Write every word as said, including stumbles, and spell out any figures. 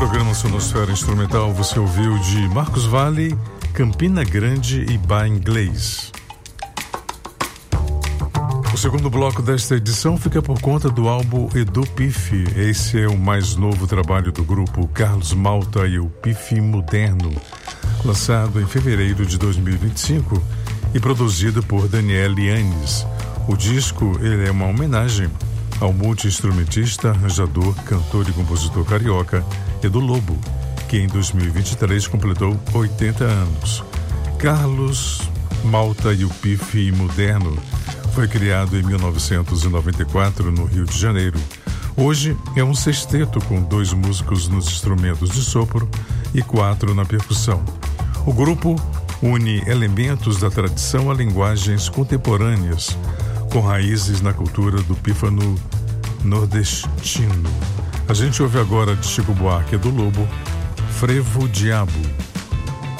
programa Sonosfera Instrumental você ouviu de Marcos Valle, Campina Grande e Bar Inglês. O segundo bloco desta edição fica por conta do álbum Edu Pife. Esse é o mais novo trabalho do grupo Carlos Malta e o Pife Moderno, lançado em fevereiro de dois mil e vinte e cinco e produzido por Daniel Yanes. O disco ele é uma homenagem ao multi-instrumentista, arranjador, cantor e compositor carioca Edu Lobo, que em dois mil e vinte e três completou oitenta anos. Carlos Malta e o Pife Moderno foi criado em mil novecentos e noventa e quatro no Rio de Janeiro. Hoje é um sexteto com dois músicos nos instrumentos de sopro e quatro na percussão. O grupo une elementos da tradição a linguagens contemporâneas, com raízes na cultura do pífano nordestino. A gente ouve agora de Chico Buarque do Lobo, Frevo Diabo.